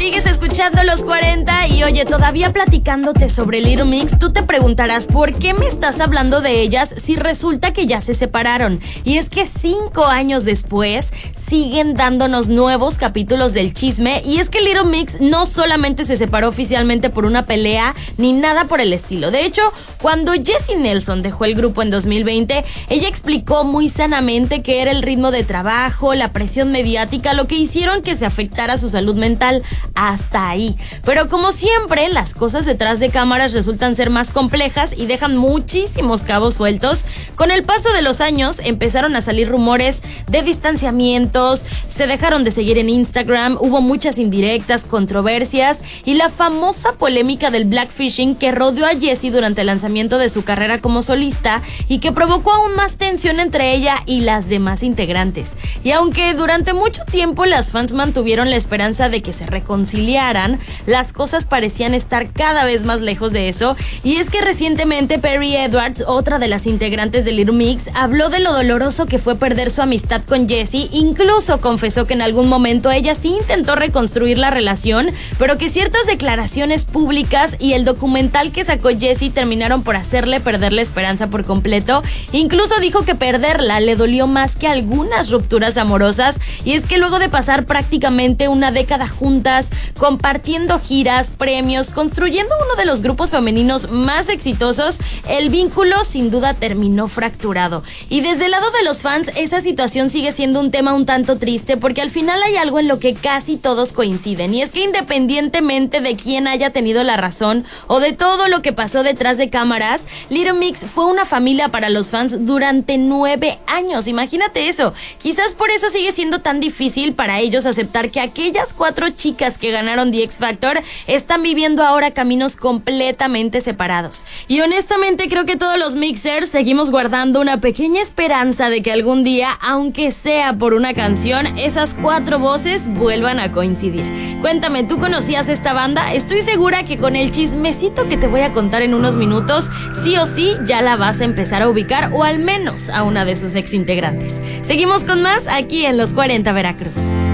Sigues escuchando Los 40 y oye, todavía platicándote sobre Little Mix, tú te preguntarás ¿por qué me estás hablando de ellas si resulta que ya se separaron? Y es que 5 años después siguen dándonos nuevos capítulos del chisme, y es que Little Mix no solamente se separó oficialmente por una pelea ni nada por el estilo. De hecho, cuando Jesy Nelson dejó el grupo en 2020, ella explicó muy sanamente que era el ritmo de trabajo, la presión mediática, lo que hicieron que se afectara su salud mental. Hasta ahí. Pero como siempre, las cosas detrás de cámaras resultan ser más complejas y dejan muchísimos cabos sueltos. Con el paso de los años empezaron a salir rumores de distanciamientos, se dejaron de seguir en Instagram, hubo muchas indirectas, controversias y la famosa polémica del blackfishing que rodeó a Jesy durante el lanzamiento de su carrera como solista y que provocó aún más tensión entre ella y las demás integrantes. Y aunque durante mucho tiempo las fans mantuvieron la esperanza de que se reconciliaran, las cosas parecían estar cada vez más lejos de eso. Y es que recientemente Perry Edwards, otra de las integrantes de Little Mix, habló de lo doloroso que fue perder su amistad con Jesy. Incluso confesó que en algún momento ella sí intentó reconstruir la relación, pero que ciertas declaraciones públicas y el documental que sacó Jesy terminaron por hacerle perder la esperanza por completo. Incluso dijo que perderla le dolió más que algunas rupturas amorosas. Y es que luego de pasar prácticamente una década juntas, compartiendo giras, premios, construyendo uno de los grupos femeninos más exitosos, el vínculo sin duda terminó fracturado. Y desde el lado de los fans, esa situación sigue siendo un tema un tanto triste, porque al final hay algo en lo que casi todos coinciden, y es que independientemente de quién haya tenido la razón o de todo lo que pasó detrás de cámaras, Little Mix fue una familia para los fans durante 9 años. Imagínate eso. Quizás por eso sigue siendo tan difícil para ellos aceptar que aquellas 4 chicas que ganaron The X Factor están viviendo ahora caminos completamente separados. Y honestamente creo que todos los mixers seguimos guardando una pequeña esperanza de que algún día, aunque sea por una canción, esas 4 voces vuelvan a coincidir. Cuéntame, ¿tú conocías esta banda? Estoy segura que con el chismecito que te voy a contar en unos minutos, sí o sí ya la vas a empezar a ubicar, o al menos a una de sus ex integrantes. Seguimos con más aquí en Los 40 Veracruz.